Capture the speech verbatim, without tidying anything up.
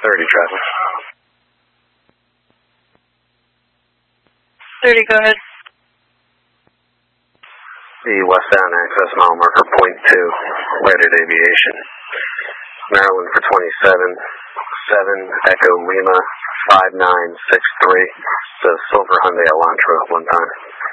thirty, traffic. thirty, go ahead. The westbound access mile marker point two, United Aviation. Maryland for twenty-seven, seven, Echo Lima, five nine six three. The Silver Hyundai Elantra, one time.